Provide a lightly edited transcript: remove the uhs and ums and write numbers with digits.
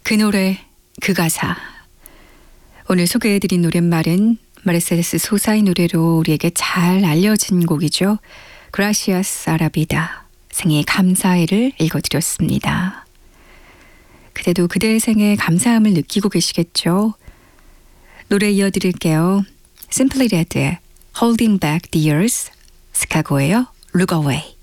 그 노래, 그 가사. 오늘 소개해드린 노랫말은 메르세데스 소사의 노래로 우리에게 잘 알려진 곡이죠. 그라시아스 아라비다, 생애 감사해를 읽어드렸습니다. 그대도 그대의 생에 감사함을 느끼고 계시겠죠? 노래 이어드릴게요. Simply Red의 Holding Back the Years, 스카고예요. Look Away.